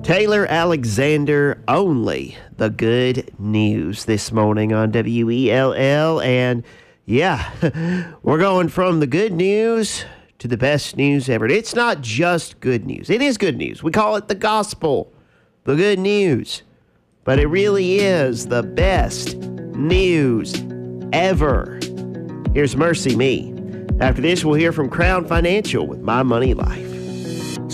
Taylor Alexander only. The good news this morning on WELL. And yeah, we're going from the good news to the best news ever. It's not just good news. It is good news. We call it the gospel, the good news. But it really is the best news ever. Here's Mercy Me. After this, we'll hear from Crown Financial with My Money Life.